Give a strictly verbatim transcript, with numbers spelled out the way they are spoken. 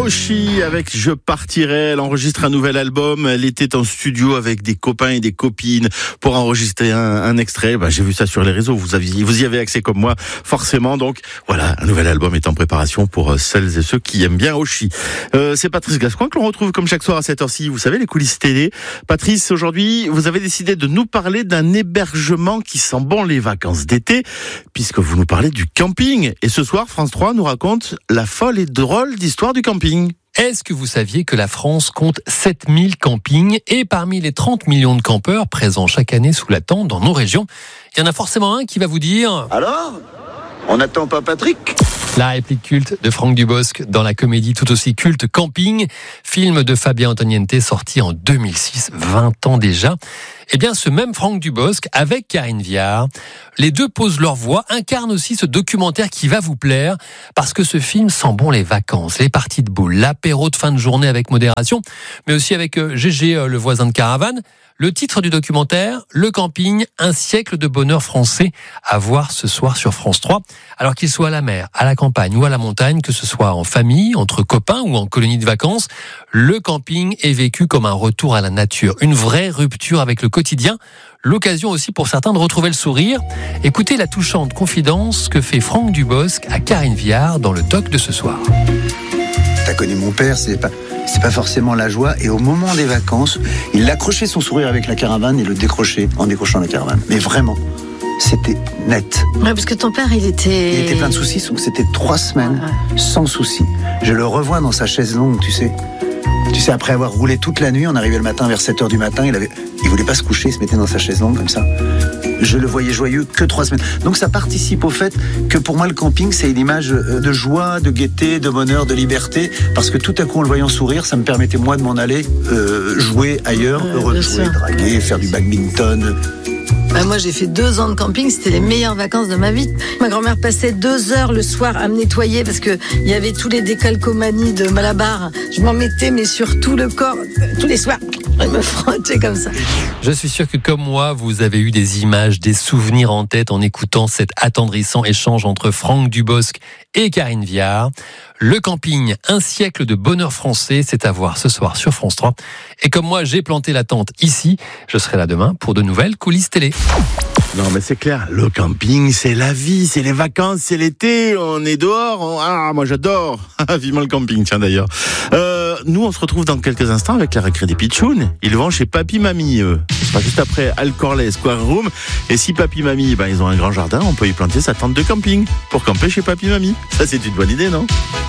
Oshi avec Je partirai. Elle enregistre un nouvel album. Elle était en studio avec des copains et des copines pour enregistrer un, un extrait. Bah, j'ai vu ça sur les réseaux. Vous aviez, vous y avez accès comme moi, forcément. Donc voilà, un nouvel album est en préparation pour celles et ceux qui aiment bien Oshi. Euh, c'est Patrice Gascoin que l'on retrouve comme chaque soir à cette heure-ci. Vous savez, les coulisses télé. Patrice, aujourd'hui, vous avez décidé de nous parler d'un hébergement qui sent bon les vacances d'été, puisque vous nous parlez du camping. Et ce soir, France trois nous raconte la folle et drôle d'histoire du camping. Est-ce que vous saviez que la France compte sept mille campings et parmi les trente millions de campeurs présents chaque année sous la tente dans nos régions, il y en a forcément un qui va vous dire « Alors ? On n'attend pas Patrick ?» La réplique culte de Franck Dubosc dans la comédie tout aussi culte Camping, film de Fabien Antoniente sorti en deux mille six, vingt ans déjà. Eh bien, ce même Franck Dubosc, avec Karine Viard, les deux posent leur voix, incarnent aussi ce documentaire qui va vous plaire, parce que ce film sent bon les vacances, les parties de boules, l'apéro de fin de journée avec modération, mais aussi avec Gégé, le voisin de caravane. Le titre du documentaire, Le camping, un siècle de bonheur français, à voir ce soir sur France trois. Alors qu'il soit à la mer, à la campagne ou à la montagne, que ce soit en famille, entre copains ou en colonie de vacances, le camping est vécu comme un retour à la nature, une vraie rupture avec le quotidien. L'occasion aussi pour certains de retrouver le sourire. Écoutez la touchante confidence que fait Franck Dubosc à Karine Viard dans le doc de ce soir. T'as connu mon père, c'est pas, c'est pas forcément la joie. Et au moment des vacances, il accrochait son sourire avec la caravane et le décrochait en décrochant la caravane. Mais vraiment, c'était net. Ouais, parce que ton père, il était... Il était plein de soucis, donc c'était trois semaines ouais. sans soucis. Je le revois dans sa chaise longue, tu sais. Tu sais, après avoir roulé toute la nuit, on arrivait le matin vers sept heures du matin, il avait, il voulait pas se coucher, il se mettait dans sa chaise longue comme ça. Je le voyais joyeux que trois semaines. Donc ça participe au fait que pour moi le camping c'est une image de joie, de gaieté, de bonheur, de liberté, parce que tout à coup en le voyant sourire, ça me permettait moi de m'en aller euh, jouer ailleurs, euh, heureux de jouer, draguer, faire du badminton. Bah moi j'ai fait deux ans de camping, c'était les meilleures vacances de ma vie. Ma grand-mère passait deux heures le soir à me nettoyer parce que il y avait tous les décalcomanies de Malabar. Je m'en mettais mais sur tout le corps, tous les soirs. Je me frottais comme ça. Je suis sûr que comme moi, vous avez eu des images, des souvenirs en tête en écoutant cet attendrissant échange entre Franck Dubosc et Karine Viard. Le camping, un siècle de bonheur français, c'est à voir ce soir sur France trois. Et comme moi, j'ai planté la tente ici, je serai là demain pour de nouvelles coulisses télé. Non mais c'est clair, le camping c'est la vie, c'est les vacances, c'est l'été, on est dehors, on... ah moi j'adore, vivement le camping tiens d'ailleurs. Euh, nous on se retrouve dans quelques instants avec la récré des pitchouns, ils vont chez Papy Mamie, eux. Ce sera juste après Alcorlais Square Room, et si Papy Mamie, ben, ils ont un grand jardin, on peut y planter sa tente de camping pour camper chez Papy Mamie. Ça c'est une bonne idée non ?